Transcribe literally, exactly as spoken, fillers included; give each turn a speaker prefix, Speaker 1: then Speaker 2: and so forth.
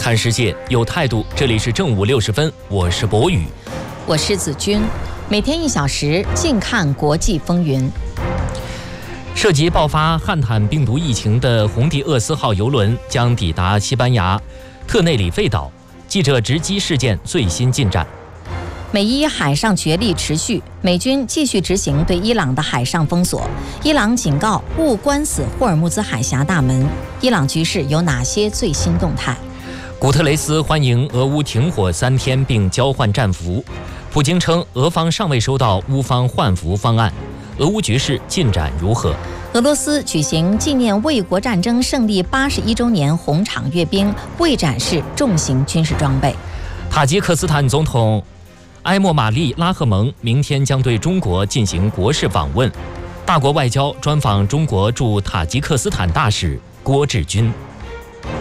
Speaker 1: 看世界有态度，这里是正午六十分，我是博宇，
Speaker 2: 我是子君，每天一小时，静看国际风云。
Speaker 1: 涉及爆发汉坦病毒疫情的红地厄斯号邮轮将抵达西班牙特内里费岛，记者直击事件最新进展。
Speaker 2: 美伊海上角力持续，美军继续执行对伊朗的海上封锁。伊朗警告勿关死霍尔木兹海峡大门。伊朗局势有哪些最新动态？
Speaker 1: 古特雷斯欢迎俄乌停火三天并交换战俘。普京称俄方尚未收到乌方换俘方案。俄乌局势进展如何？
Speaker 2: 俄罗斯举行纪念卫国战争胜利八十一周年红场阅兵，未展示重型军事装备。
Speaker 1: 塔吉克斯坦总统埃莫马利拉赫蒙明天将对中国进行国事访问。大国外交专访中国驻塔吉克斯坦大使郭志军。